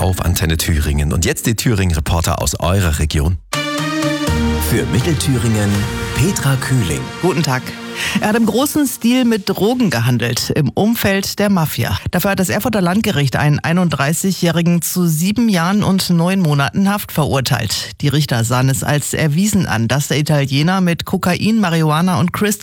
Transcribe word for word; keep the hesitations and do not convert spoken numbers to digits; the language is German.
auf Antenne Thüringen. Und jetzt die Thüringen-Reporter aus eurer Region. Für Mittelthüringen Petra Kühling. Guten Tag. Er hat im großen Stil mit Drogen gehandelt, im Umfeld der Mafia. Dafür hat das Erfurter Landgericht einen einunddreißigjährigen zu sieben Jahren und neun Monaten Haft verurteilt. Die Richter sahen es als erwiesen an, dass der Italiener mit Kokain, Marihuana und Crystal